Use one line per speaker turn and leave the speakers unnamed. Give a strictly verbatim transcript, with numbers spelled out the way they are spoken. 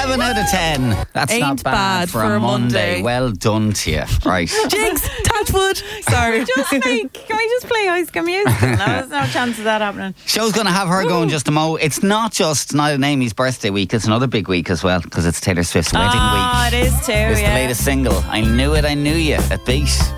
seven out of ten. That's
Ain't
not bad,
bad
for,
for
a
a
Monday.
Monday.
Well done to you. Right.
Jinx, Touchwood. Sorry.
Just like, can we just play High School Musical? No, there's no chance of that happening.
Show's going to have her going just a mo. It's not just Niall and Amy's birthday week. It's another big week as well because it's Taylor Swift's wedding
Oh,
week.
it is too,
It's
yeah.
the latest single. I knew it, I knew you at Beat.